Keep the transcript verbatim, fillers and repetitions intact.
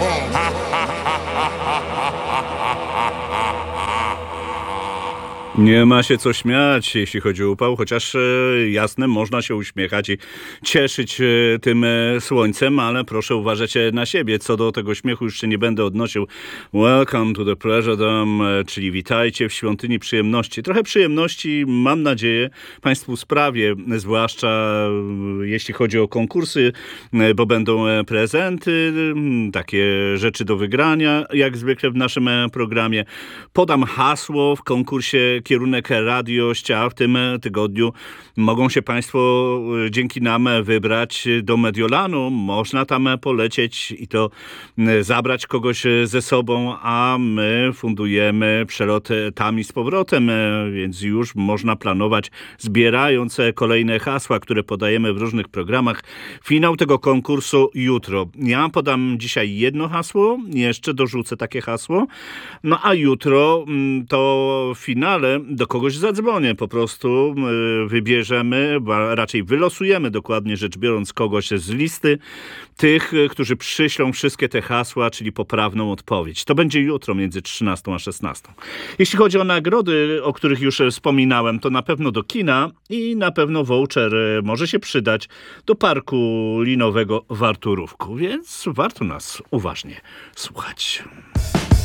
Nie ma się co śmiać, jeśli chodzi o upał, chociaż e, jasne, można się uśmiechać i cieszyć e, tym e, słońcem, ale proszę uważać e, na siebie. Co do tego śmiechu już się nie będę odnosił. Welcome to the Pleasure Dome, e, czyli witajcie w świątyni przyjemności. Trochę przyjemności, mam nadzieję, Państwu sprawię, zwłaszcza e, jeśli chodzi o konkursy, e, bo będą e, prezenty, e, takie rzeczy do wygrania, jak zwykle w naszym e, programie. Podam hasło w konkursie Kierunek radiość, a w tym tygodniu mogą się Państwo dzięki nam wybrać do Mediolanu. Można tam polecieć i to zabrać kogoś ze sobą, a my fundujemy przelot tam i z powrotem, więc już można planować, zbierając kolejne hasła, które podajemy w różnych programach. Finał tego konkursu jutro. Ja podam dzisiaj jedno hasło, jeszcze dorzucę takie hasło, no a jutro to w finale do kogoś zadzwonię, po prostu wybierzemy, a raczej wylosujemy dokładnie rzecz biorąc kogoś z listy tych, którzy przyślą wszystkie te hasła, czyli poprawną odpowiedź. To będzie jutro między trzynastą a szesnastą. Jeśli chodzi o nagrody, o których już wspominałem, to na pewno do kina i na pewno voucher może się przydać do parku linowego w Arturówku, więc warto nas uważnie słuchać.